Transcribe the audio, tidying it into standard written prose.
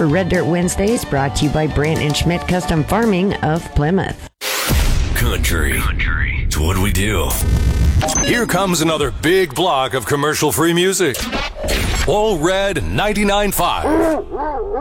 for Red Dirt Wednesdays, brought to you by Brandt and Schmidt Custom Farming of Plymouth. Country. It's what we do. Here comes another big block of commercial-free music. All Red 99.5.